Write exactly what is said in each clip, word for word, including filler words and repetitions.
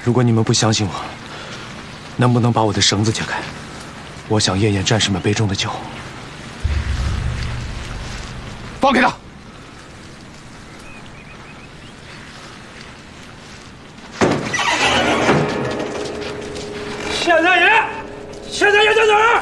如果你们不相信我，能不能把我的绳子解开？我想验验战士们杯中的酒。放开他！ 县太爷，县太爷在哪儿？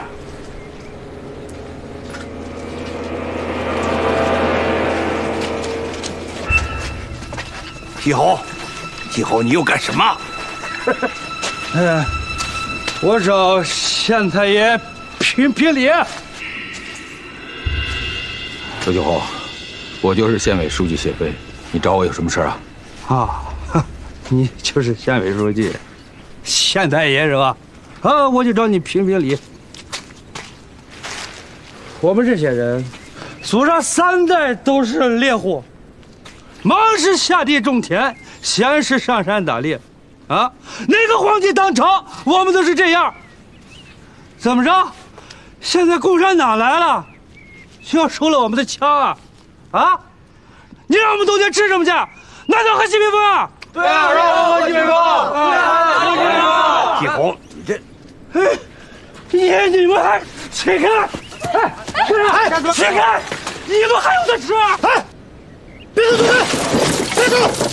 提侯，提侯，你又干什么？ 嗯，我找县太爷评评理。 周九侯，我就是县委书记谢飞，你找我有什么事啊？ 啊，你就是县委书记，县太爷是吧？啊，我就找你评评理。我们这些人，祖上三代都是猎户，忙是下地种田，闲是上山打猎，啊，哪个皇帝当朝，我们都是这样。怎么着？现在共产党来了，就要收了我们的枪啊！啊！你让我们冬天吃什么去？难道喝西北风啊？ 对啊，让我们喝西北风！对啊，喝西北风！提侯，你这， 哎，你你们还起开！哎，起开！你们还有的吃啊！哎，别动，别动，别动！